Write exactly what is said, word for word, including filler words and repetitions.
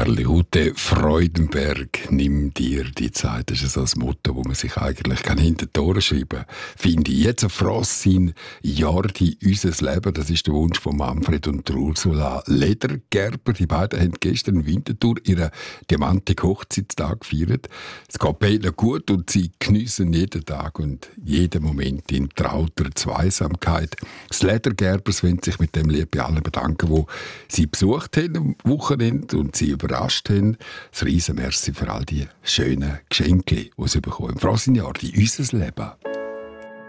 Herrlich. Ute Freudenberg, nimm dir die Zeit. Das ist so das Motto, wo man sich eigentlich kann hinter die Ohren schreiben kann. Finde ich. Jetzt ein Frossin, Jordi, unser Leben. Das ist der Wunsch von Manfred und Ursula Ledergerber. Die beiden haben gestern in Winterthur ihren diamantigen Hochzeitstag gefeiert. Es geht beiden gut und sie geniessen jeden Tag und jeden Moment in trauter Zweisamkeit. Das Ledergerbers wollen sich mit dem Lied bei allen bedanken, die sie besucht haben am Wochenende und sie überrascht haben. Ein riesen Merci für all die schönen Geschenke, die sie bekommen. Frossin Jordi, unser Leben.